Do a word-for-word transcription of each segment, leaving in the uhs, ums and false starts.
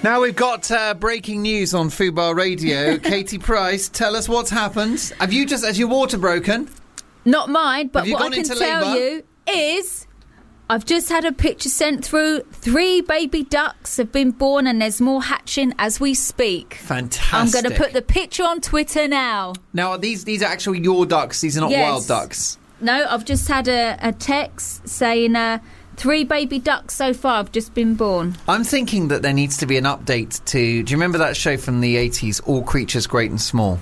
Now we've got uh, breaking news on Fubar Radio. Katie Price, tell us what's happened. Have you just, has your water broken? Not mine, but what I can tell labour? you is I've just had a picture sent through. Three baby ducks have been born and there's more hatching as we speak. Fantastic. I'm going to put the picture on Twitter now. Now, are these, these are actually your ducks. These are not Yes. wild ducks. No, I've just had a, a text saying uh, three baby ducks so far have just been born. I'm thinking that there needs to be an update to... Do you remember that show from the eighties, All Creatures Great and Small?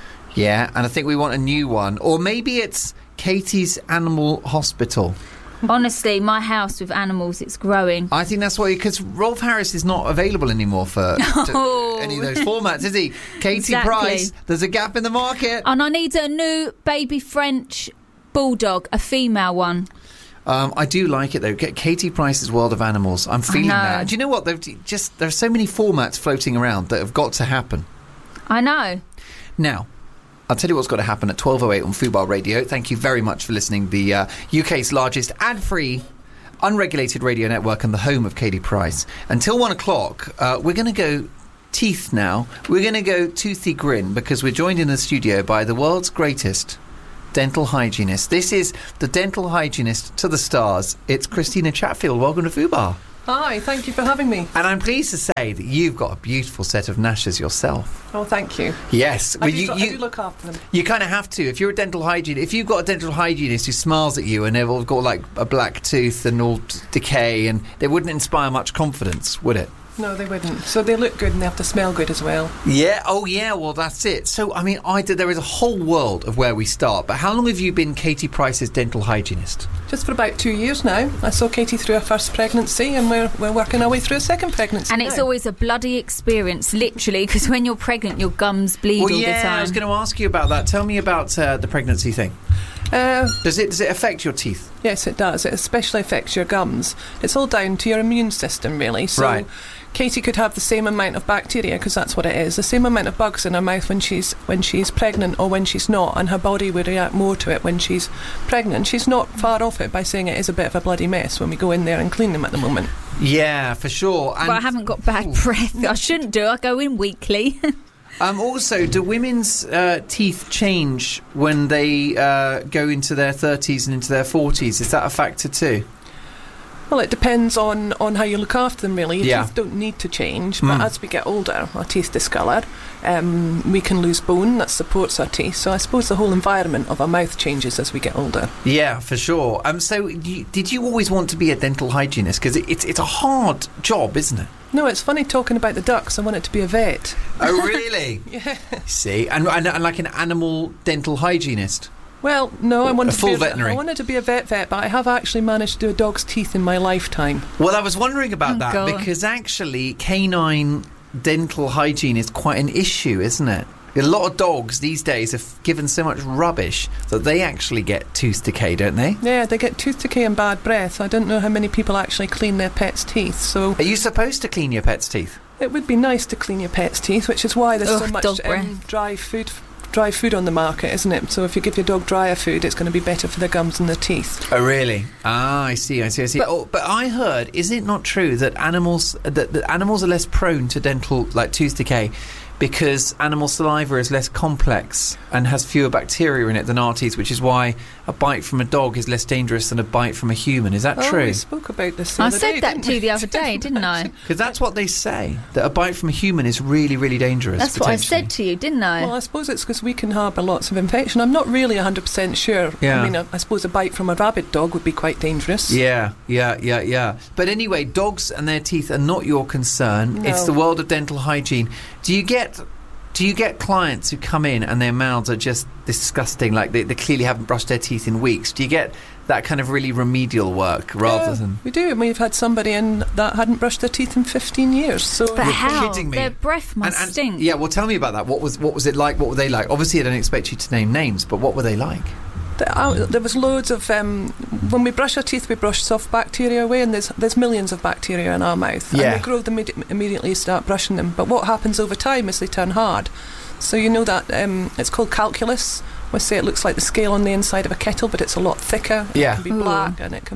Yeah, and I think we want a new one. Or maybe it's Katie's Animal Hospital. Honestly, my house with animals, it's growing. I think that's why... Because Rolf Harris is not available anymore for No. to, any of those formats, is he? Katie Exactly. Price, there's a gap in the market. And I need a new baby French bulldog, a female one. Um, I do like it though. Get Katie Price's World of Animals. I'm feeling know. that. Do you know what? They've just there are so many formats floating around that have got to happen. I know. Now, I'll tell you what's got to happen at twelve oh eight on Fubar Radio. Thank you very much for listening. The uh, U K's largest ad-free, unregulated radio network and the home of Katie Price. Until one o'clock, uh, we're going to go teeth now. We're going to go toothy grin because we're joined in the studio by the world's greatest dental hygienist. This is the dental hygienist to the stars. It's Christina Chatfield. Welcome to Fubar. Hi, thank you for having me. And I'm pleased to say that you've got a beautiful set of gnashes yourself. Oh, thank you. Yes. I, Well, do, you, I you, do look after them. you kind of have to. If you're a dental hygienist, if you've got a dental hygienist who smiles at you and they've all got like a black tooth and all decay, and they wouldn't inspire much confidence, would it? No, they wouldn't. So they look good and they have to smell good as well. Yeah. Oh, yeah. Well, that's it. So, I mean, I did, there is a whole world of where we start. But how long have you been Katie Price's dental hygienist? Just for about two years now. I saw Katie through her first pregnancy and we're, we're working our way through a second pregnancy And it's now. always a bloody experience, literally, because when you're pregnant, your gums bleed Well, all yeah, the time. I was going to ask you about that. Tell me about uh, the pregnancy thing. Uh, Does it does it affect your teeth? yes, it does. It especially affects your gums. It's all down to your immune system, really. So Right. Katie could have the same amount of bacteria, because that's what it is, the same amount of bugs in her mouth when she's when she's pregnant or when she's not, and her body would react more to it when she's pregnant. She's not far off it by saying it is a bit of a bloody mess when we go in there and clean them at the moment. Yeah, for sure. And But I haven't got bad breath. I shouldn't do. I go in weekly. Um, also, do women's uh, teeth change when they uh, go into their thirties and into their forties? Is that a factor too? Well, it depends on, on how you look after them, really. Your Yeah. teeth don't need to change, Mm. but as we get older, our teeth discolour. Um, we can lose bone that supports our teeth. So I suppose the whole environment of our mouth changes as we get older. Yeah, for sure. Um, so, you, did you always want to be a dental hygienist? Because it, it's it's a hard job, isn't it? No, it's funny talking about the ducks. I wanted to be a vet. Oh, really? Yeah. See, and, and and like an animal dental hygienist. Well, no, I wanted A full to be veterinary. I wanted to be a vet vet, but I have actually managed to do a dog's teeth in my lifetime. Well, I was wondering about Oh, that God. because actually, canine dental hygiene is quite an issue, isn't it? A lot of dogs these days are given so much rubbish that they actually get tooth decay, don't they? Yeah, they get tooth decay and bad breath. I don't know how many people actually clean their pets' teeth, so Are you supposed to clean your pet's teeth? it would be nice to clean your pet's teeth, which is why there's so Ugh, much dog um, breath. dry food dry food on the market, isn't it? So if you give your dog drier food, it's going to be better for their gums and their teeth. Oh, really? Ah, I see, I see, I see. But- oh, but I heard, is it not true that animals that, that animals are less prone to dental, like tooth decay, because animal saliva is less complex and has fewer bacteria in it than our teeth, which is why a bite from a dog is less dangerous than a bite from a human. Is that Oh, true? we spoke about this the I other said day, that didn't to you we? the other day, didn't I? Because that's what they say, that a bite from a human is really, really dangerous. That's what I potentially. said to you, didn't I? Well, I suppose it's because we can harbour lots of infection. I'm not really one hundred percent sure. Yeah. I mean, I, I suppose a bite from a rabid dog would be quite dangerous. Yeah, yeah, yeah, yeah. But anyway, dogs and their teeth are not your concern. No. It's the world of dental hygiene. Do you get... Do you get clients who come in and their mouths are just disgusting, like they, they clearly haven't brushed their teeth in weeks? Do you get that kind of really remedial work rather Yeah, than... we do, and we've had somebody in that hadn't brushed their teeth in fifteen years. So but You're how? kidding me. Their breath must And- and- stink. Yeah, well, tell me about that. What was what was it like? What were they like? Obviously, I don't expect you to name names, but what were they like? the, uh, there was loads of um, when we brush our teeth, we brush soft bacteria away, and there's there's millions of bacteria in our mouth. Yeah. And we grow them immedi- immediately, start brushing them. But what happens over time is they turn hard. So you know that um, it's called calculus. We say it looks like the scale on the inside of a kettle, but it's a lot thicker. Yeah. It can be Ooh. black, and it can.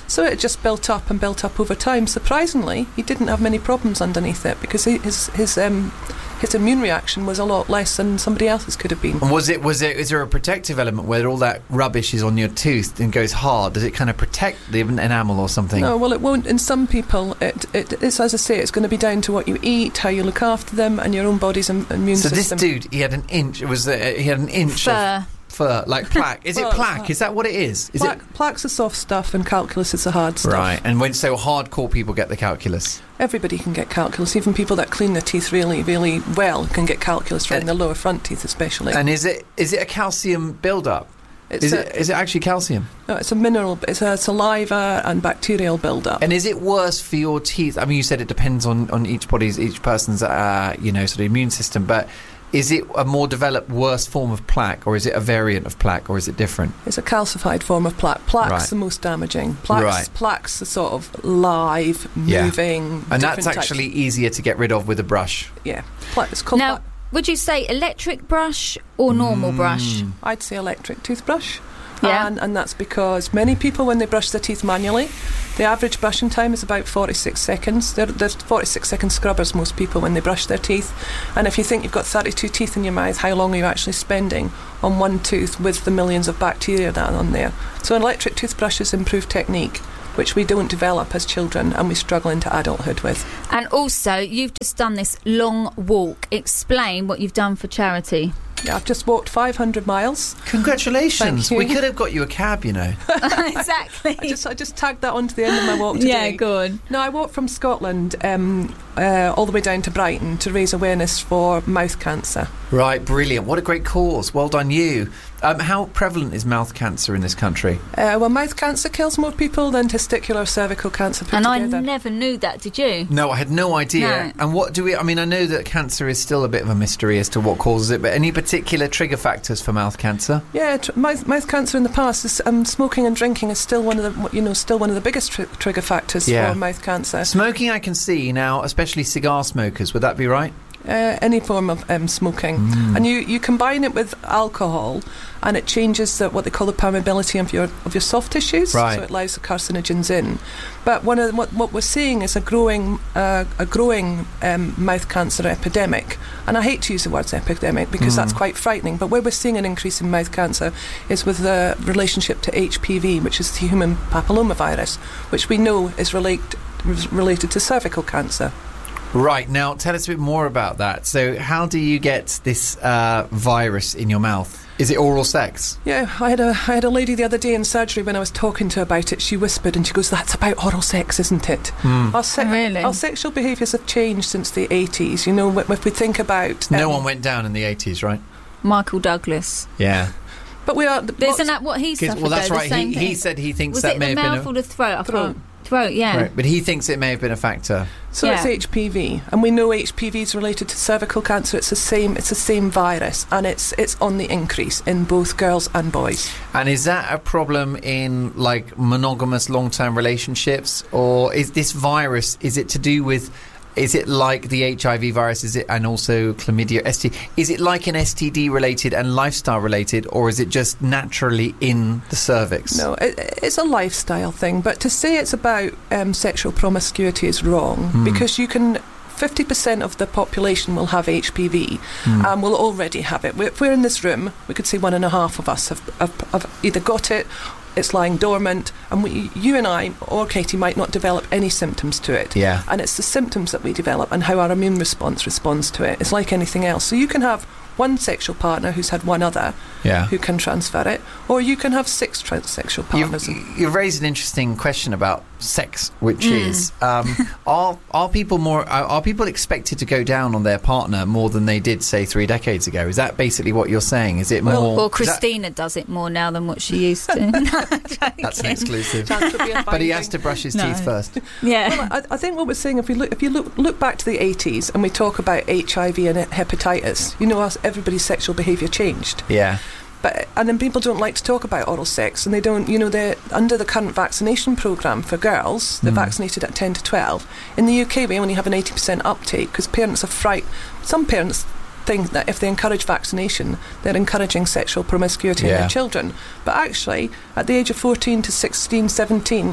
So it just built up and built up over time. Surprisingly, he didn't have many problems underneath it because he, his his um his immune reaction was a lot less than somebody else's could have been. And was it was it is there a protective element where all that rubbish is on your tooth and goes hard? Does it kind of protect the enamel or something? No, well, it won't. In some people, it, it it's as I say, it's going to be down to what you eat, how you look after them, and your own body's im- immune so system. So this dude, he had an inch. It was uh, he had an inch Fur. of fur, like plaque. Is Well, it plaque? Is that what it is? Is Plaque, it plaque's the soft stuff, and calculus is the hard stuff. right? And when so hardcore people get the calculus. Everybody can get calculus. Even people that clean their teeth really, really well can get calculus around And- the lower front teeth, especially. And is it is it a calcium build-up? It's Is a, it is it actually calcium? no, it's a mineral. It's a saliva and bacterial build-up. And is it worse for your teeth? I mean, you said it depends on, on each body's, each person's, uh, you know, sort of immune system. But is it a more developed, worse form of plaque, or is it a variant of plaque, or is it different? It's a calcified form of plaque. Plaque's Right. the most damaging. Plaque's, Right. plaque's the sort of live, Yeah. moving. And that's different types- actually easier to get rid of with a brush. yeah. Plaque. It's called. Now, plaque. would you say electric brush or normal Mm. brush? I'd say electric toothbrush. Yeah. And, and that's because many people, when they brush their teeth manually, the average brushing time is about forty-six seconds. They're, they're forty-six second scrubbers, most people, when they brush their teeth. And if you think you've got thirty-two teeth in your mouth, how long are you actually spending on one tooth with the millions of bacteria that are on there? So electric toothbrushes improve technique, which we don't develop as children and we struggle into adulthood with. And also, you've just done this long walk. Explain what you've done for charity. Yeah, I've just walked five hundred miles. Congratulations! Thank you. We could have got you a cab, you know. Exactly. I just I just tagged that onto the end of my walk today. Yeah, good. No, I walked from Scotland um, uh, all the way down to Brighton to raise awareness for mouth cancer. Right, brilliant. What a great cause. Well done, you. Um, how prevalent is mouth cancer in this country? Uh, well, mouth cancer kills more people than testicular cervical cancer put And I together. never knew that, did you? No, I had no idea. No. And what do we... I mean, I know that cancer is still a bit of a mystery as to what causes it, but any particular trigger factors for mouth cancer? Yeah, tr- mouth, mouth cancer in the past is um, smoking and drinking is still one of the you know still one of the biggest tr- trigger factors Yeah. for mouth cancer. Smoking, I can see now, especially cigar smokers. Would that be right? Uh, any form of um, smoking, Mm. and you, you combine it with alcohol, and it changes the, what they call the permeability of your of your soft tissues. Right. So it allows the carcinogens in. But one of the, what what we're seeing is a growing uh, a growing um, mouth cancer epidemic. And I hate to use the words epidemic because Mm. that's quite frightening. But where we're seeing an increase in mouth cancer is with the relationship to H P V, which is the human papillomavirus, which we know is relate, related to cervical cancer. Right, now tell us a bit more about that. So how do you get this uh, virus in your mouth? Is it oral sex? Yeah, I had a I had a lady the other day in surgery when I was talking to her about it. She whispered and she goes, "That's about oral sex, isn't it?" Mm. Our, se- Really? our sexual behaviours have changed since the eighties. You know, wh- if we think about No um, one went down in the eighties, right? Michael Douglas. Yeah. But we are. The, Isn't that what he suffered? Well, that's though, the right. same He, he thing? said he thinks Was that it may the have mouth been or the throat? I Throat. can't. Throat, yeah. a... Right, but he thinks it may have been a factor. So Yeah. it's H P V, and we know H P V is related to cervical cancer. It's the same. It's the same virus, and it's it's on the increase in both girls and boys. And is that a problem in like monogamous long-term relationships, or is this virus, is it to do with, is it like the H I V virus, is it, and also chlamydia, S T D, is it like an S T D related and lifestyle related, or is it just naturally in the cervix? No, it, it's a lifestyle thing. But to say it's about um, sexual promiscuity is wrong Mm. because you can. fifty percent of the population will have H P V Mm. and will already have it. If we're in this room, we could say one and a half of us have, have, have either got it, it's lying dormant, and we, you and I, or Katie, might not develop any symptoms to it. Yeah. And it's the symptoms that we develop and how our immune response responds to it. It's like anything else. So you can have one sexual partner who's had one other Yeah. who can transfer it, or you can have six trans- sexual partners. You've, you've raised an interesting question about sex, which Mm. is um, are are people more are, are people expected to go down on their partner more than they did, say, three decades ago? Is that basically what you're saying? Is it Well, more? Or is that- Christina does it more now than what she used to. that's an exclusive. Chance would be a But he fine has thing. to brush his No. teeth first. Yeah. Well, I, I think what we're saying, if we look, if you look, look back to the eighties and we talk about H I V and hepatitis, you know, as everybody's sexual behaviour changed. Yeah. But and then people don't like to talk about oral sex, and they don't. You know, they're under the current vaccination programme for girls. They're Mm. vaccinated at ten to twelve. In the U K, we only have an eighty percent uptake because parents are fright. Some parents think that if they encourage vaccination, they're encouraging sexual promiscuity in Yeah. their children. But actually, at the age of fourteen to sixteen, seventeen,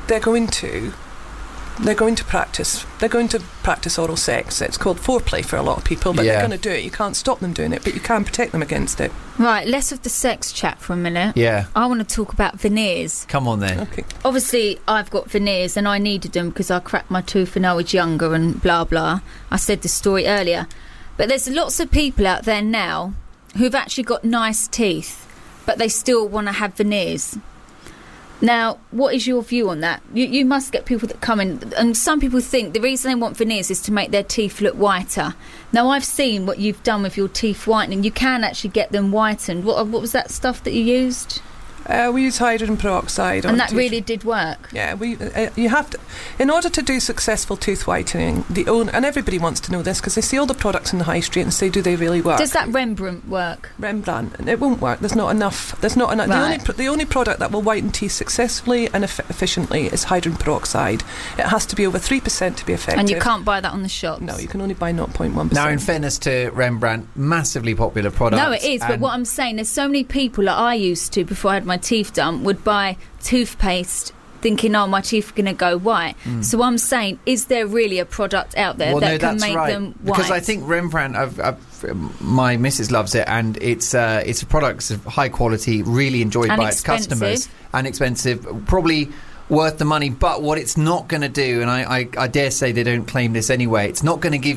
they're going to they're going to practice they're going to practice oral sex. It's called foreplay for a lot of people, but Yeah. they're going to do it. You can't stop them doing it, but you can protect them against it. Right, less of the sex chat for a minute. Yeah. I want to talk about veneers. Come on then. Okay. Obviously, I've got veneers and I needed them because I cracked my tooth when I was younger and blah, blah. I said this story earlier. But there's lots of people out there now who've actually got nice teeth, but they still want to have veneers. Now, what is your view on that? You, you must get people that come in, and some people think the reason they want veneers is to make their teeth look whiter. Now, I've seen what you've done with your teeth whitening. You can actually get them whitened. What, what was that stuff that you used? Uh, we use hydrogen peroxide, on And that teeth. really did work. Yeah, we. Uh, you have to, in order to do successful tooth whitening. The own, and everybody wants to know this because they see all the products in the high street and say, do they really work? Does that Rembrandt work? Rembrandt, it won't work. There's not enough. There's not enough. The only Right. pr- the only product that will whiten teeth successfully and eff- efficiently is hydrogen peroxide. It has to be over three percent to be effective. And you can't buy that on the shops? No, you can only buy zero point one percent. Now, in fairness to Rembrandt, massively popular product. No, it is, but and- what I'm saying, there's so many people that I used to, before I had my teeth done, would buy toothpaste thinking, oh, my teeth are going to go white. Mm. So I'm saying, is there really a product out there well, that no, can that's make right. them white? Because I think Rembrandt, I've, I've, my missus loves it, and it's uh, it's a product of high quality, really enjoyed And by its expensive. customers, and expensive, probably worth the money. But what it's not going to do, and I, I, I dare say they don't claim this anyway, it's not going to give